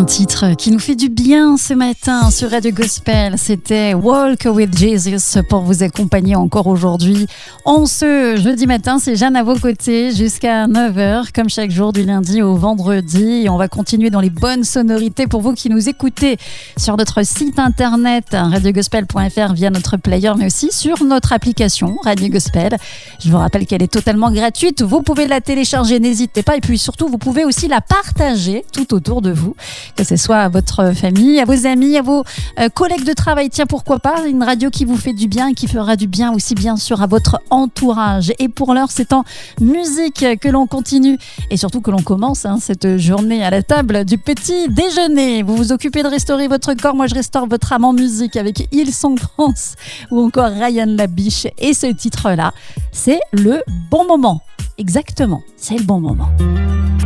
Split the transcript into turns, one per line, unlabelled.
Un titre qui nous fait du bien ce matin sur Radio Gospel, c'était Walk with Jesus pour vous accompagner encore aujourd'hui. En ce jeudi matin, c'est Jeanne à vos côtés jusqu'à 9h, comme chaque jour du lundi au vendredi. Et on va continuer dans les bonnes sonorités pour vous qui nous écoutez sur notre site internet radiogospel.fr via notre player, mais aussi sur notre application Radio Gospel. Je vous rappelle qu'elle est totalement gratuite. Vous pouvez la télécharger, n'hésitez pas. Et puis surtout, vous pouvez aussi la partager tout autour de vous, que ce soit à votre famille, à vos amis, à vos collègues de travail. Tiens, pourquoi pas une radio qui vous fait du bien et qui fera du bien aussi, bien sûr, à votre entourage. Et pour l'heure, c'est en musique que l'on continue et surtout que l'on commence cette journée à la table du petit déjeuner. Vous vous occupez de restaurer votre corps. Moi, je restaure votre âme en musique avec Hillsong France ou encore Ryan Labiche. Et ce titre-là, c'est le bon moment. Exactement, c'est le bon moment.